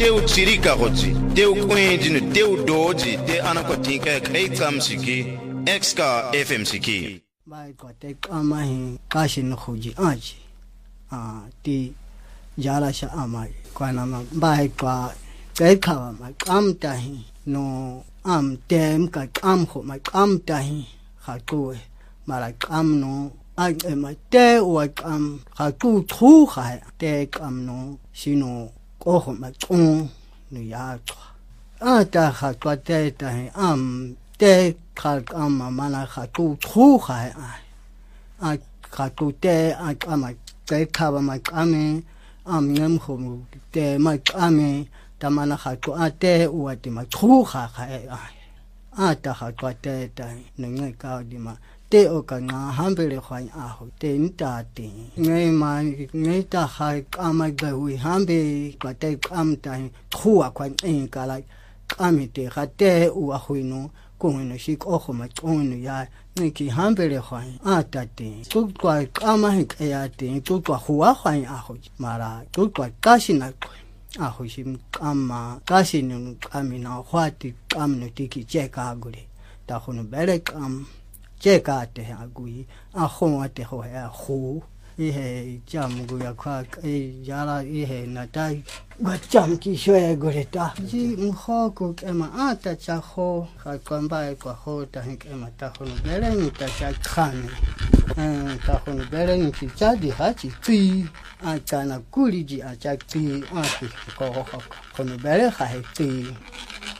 teu chirika hoji teu kwenjinu teu doji te anakotinka kaitam siki exka fm siki bai ko te kamahi kashin hoji aji ti jala sha amai kwana ma bai kwa te kawa ma kamtahi no am tem ka kam ho ma kamtahi khatu mara kam no ai ma te wa kam khatu thu khai te kam no sino ko ho ma chung no ya chwa ta khatwa te ta am te khal kam ma na khatu thu khai a khatu te a kam te kawa ma kame am ngam ho te ma kame tamana khatu ate uati ma thu kha khai a ta khatwa te ta ngai ka di ma te o ka nga hambele khwan a ho te nta te ngai ma ngai ta khai kama ga hui hambe ka te kam ta thu a khwan en ka la kami te kha te u a hui no ko no shi ko ho ma chong no ya ngai ki hambele khwan a ta te tu kwa kama he ka ya te tu kwa huwa khwan a ho mara tu kwa ka shi na a ho shi kama ka shi no kami na hwati kam no ti ki che ka gure ta ho no bele kam che ka te agui a ho te ho ya ho i he jam gu ya kha e jala i he na tai ga jam ki shwe gure ta ji ho ko ke ma a ta cha ho kha kon ba ko ho ta he ke ma ta ho no bele ni ta cha khan ta ho no bele ni ki cha di ha chi ti a ta na ku li ji a cha ti a ki ko ho no bele kha he ti